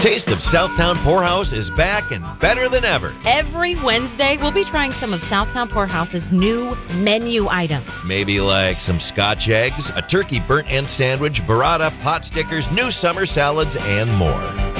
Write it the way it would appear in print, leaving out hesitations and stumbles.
Taste of Southtown Poorhouse is back and better than ever. Every Wednesday, we'll be trying some of Southtown Poorhouse's new menu items. Maybe like some Scotch eggs, a turkey burnt end sandwich, burrata, pot stickers, new summer salads, and more.